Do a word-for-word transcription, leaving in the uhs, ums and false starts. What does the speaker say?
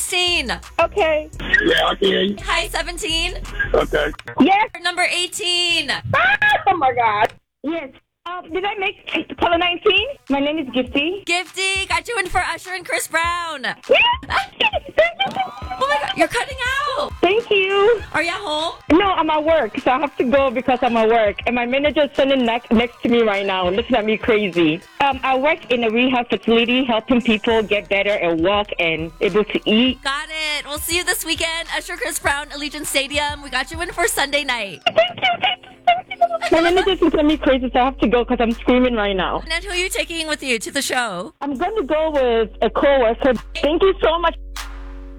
sixteen. Okay. Yeah, okay. Hi, seventeen. Okay. Yes. Number eighteen. Ah, oh my God. Yes. Um, did I make caller nineteen? My name is Gifty. Gifty, got you in for Usher and Chris Brown. Yes. Oh my God, you're cutting out. Thank you. Are you at home? No, I'm at work, so I have to go because I'm at work. And my manager is sitting next, next to me right now, looking at me crazy. Um, I work in a rehab facility, helping people get better and walk and able to eat. Got it. We'll see you this weekend. Usher, Chris Brown, Allegiant Stadium. We got you in for Sunday night. Thank you, thank you, thank you. My manager is looking at me crazy, so I have to go because I'm screaming right now. And who are you taking with you to the show? I'm going to go with a coworker. Thank you so much.